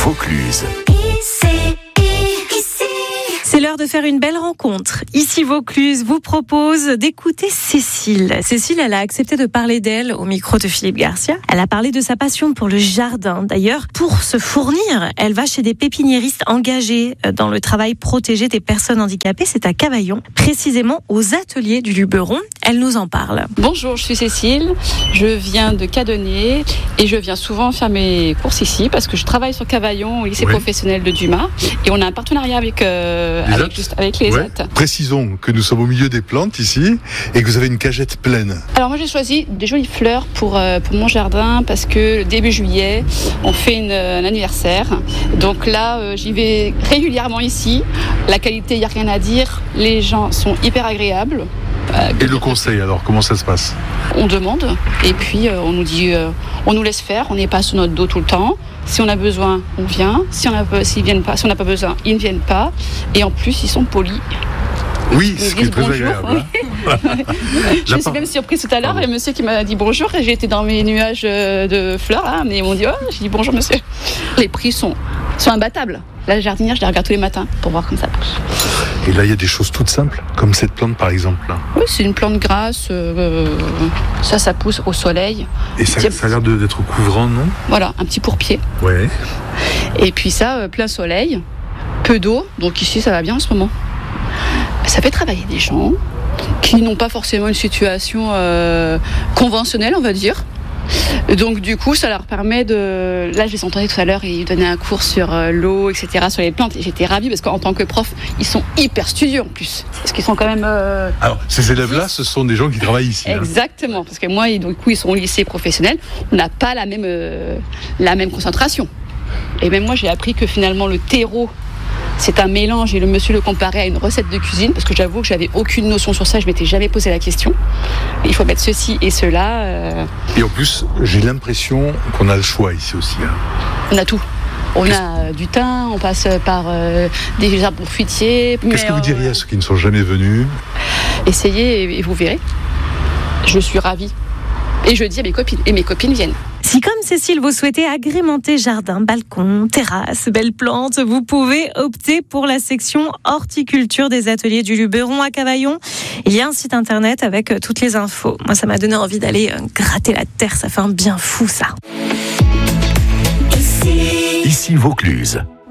Vaucluse. C'est l'heure de faire une belle rencontre. Ici Vaucluse vous propose d'écouter Cécile. Cécile, elle a accepté de parler d'elle au micro de Philippe Garcia. Elle a parlé de sa passion pour le jardin. D'ailleurs, pour se fournir, elle va chez des pépiniéristes engagés dans le travail protégé des personnes handicapées. C'est à Cavaillon, précisément aux ateliers du Luberon. Elle nous en parle. Bonjour, je suis Cécile. Je viens de Cadonnet et je viens souvent faire mes courses ici parce que je travaille sur Cavaillon au lycée professionnel de Dumas et on a un partenariat avec les ZET. Précisons que nous sommes au milieu des plantes ici et que vous avez une cagette pleine. Alors moi j'ai choisi des jolies fleurs pour mon jardin parce que début juillet on fait un anniversaire. Donc là j'y vais régulièrement ici. La qualité, il n'y a rien à dire. Les gens sont hyper agréables. Et le conseil alors, comment ça se passe ? On demande et puis on nous dit, on nous laisse faire, on n'est pas sur notre dos tout le temps. Si on a besoin, on vient. Si on n'a pas besoin, ils ne viennent pas. Et en plus, ils sont polis. Oui, ce qui est très agréable. Je suis même surprise tout à l'heure. Il y a un monsieur qui m'a dit bonjour. Et j'ai été dans mes nuages de fleurs. Là, mais ils m'ont dit j'ai dit bonjour monsieur. Les prix sont imbattables. La jardinière, je les regarde tous les matins pour voir comment ça pousse. Et là, il y a des choses toutes simples, comme cette plante par exemple. Là. Oui, c'est une plante grasse. Ça pousse au soleil. Et ça a l'air d'être couvrant, non ? Voilà, un petit pourpier. Ouais. Et puis ça, plein soleil, peu d'eau. Donc ici, ça va bien en ce moment. Ça fait travailler des gens qui n'ont pas forcément une situation conventionnelle, on va dire. Donc du coup, ça leur permet de... Là, je les entendais tout à l'heure et ils donnaient un cours sur l'eau, etc., sur les plantes. Et j'étais ravie parce qu'en tant que prof, ils sont hyper studieux en plus. Parce qu'ils sont quand même... Alors, ces élèves-là, ce sont des gens qui travaillent ici. Exactement. Parce que moi, du coup, ils sont au lycée professionnel. On n'a pas la même concentration. Et même moi, j'ai appris que finalement, le terreau, c'est un mélange et le monsieur le comparait à une recette de cuisine parce que j'avoue que j'avais aucune notion sur ça, je m'étais jamais posé la question. Il faut mettre ceci et cela. Et en plus, j'ai l'impression qu'on a le choix ici aussi. Hein. On a tout. On a du thym, on passe par des arbres fruitiers. Qu'est-ce que vous diriez à ceux qui ne sont jamais venus ? Essayez et vous verrez. Je suis ravie. Et je dis à mes copines, et mes copines viennent. Si comme Cécile, vous souhaitez agrémenter jardin, balcon, terrasse, belles plantes, vous pouvez opter pour la section horticulture des ateliers du Luberon à Cavaillon. Il y a un site internet avec toutes les infos. Moi, ça m'a donné envie d'aller gratter la terre, ça fait un bien fou ça. Ici Vaucluse.